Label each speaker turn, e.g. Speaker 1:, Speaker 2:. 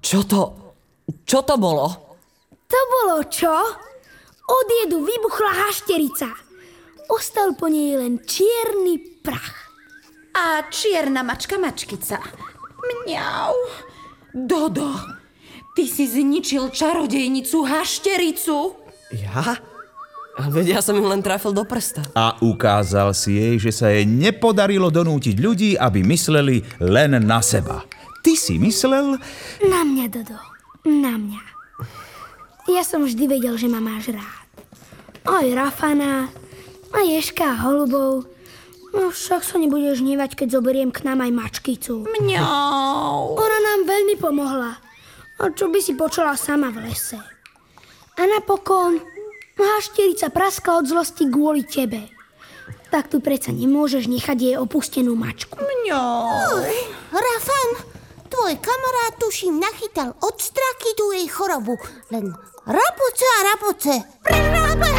Speaker 1: Čo to bolo?
Speaker 2: To bolo čo? Od jedu vybuchla hašterica. Ostal po nej len čierny prach.
Speaker 3: A čierna mačka mačkica. Mňau. Dodo, ty si zničil čarodejnicu haštericu.
Speaker 1: Ja? Veď ja som ju len trafil do prsta.
Speaker 4: A ukázal si jej, že sa jej nepodarilo donútiť ľudí, aby mysleli len na seba. Ty si myslel...
Speaker 2: Na mňa, Dodo. Na mňa. Ja som vždy vedel, že ma máš rád. Aj Rafana, aj Ježka a holubov. No však sa nebudeš hnevať, keď zoberiem k nám aj mačkicu.
Speaker 3: Mňau.
Speaker 2: Ona nám veľmi pomohla. A čo by si počula sama v lese? A napokon hašterica praskla od zlosti kvôli tebe. Tak tu predsa nemôžeš nechať jej opustenú mačku.
Speaker 3: Mňau.
Speaker 5: Rafan, tvoj kamarát tuším nachytal od straky tú jej chorobu. Len rapuce a rapuce.